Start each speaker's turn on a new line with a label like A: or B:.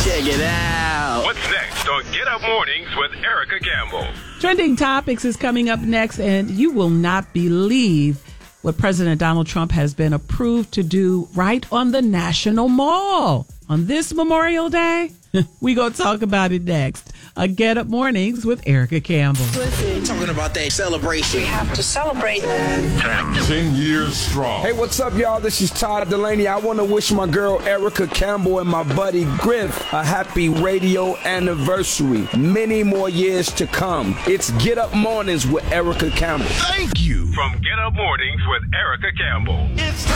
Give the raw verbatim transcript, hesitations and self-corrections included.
A: Check it out.
B: What's next on Get Up Mornings with Erica Campbell?
C: Trending Topics is coming up next, and you will not believe what President Donald Trump has been approved to do right on the National Mall on this Memorial Day. We gonna talk about it next. Uh, Get Up Mornings with Erica Campbell.
A: Talking about that celebration.
D: We have to celebrate.
E: Ten years strong.
F: Hey, what's up, y'all? This is Todd Delaney. I want to wish my girl Erica Campbell and my buddy Griff a happy radio anniversary. Many more years to come. It's Get Up Mornings with Erica Campbell.
E: Thank you.
B: From Get Up Mornings with Erica Campbell.
E: It's